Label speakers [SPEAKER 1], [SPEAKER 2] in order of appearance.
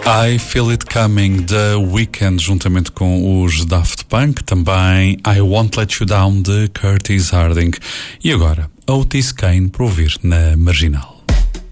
[SPEAKER 1] I Feel It Coming, The Weeknd, juntamente com os Daft Punk, também I Won't Let You Down, de Curtis Harding. E agora, Otis Kane, para ouvir na Marginal.